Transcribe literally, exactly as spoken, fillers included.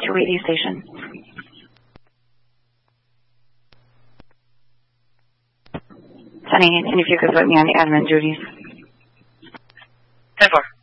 two eighty station. Sunny, and if you could put me on the admin duties. ten four.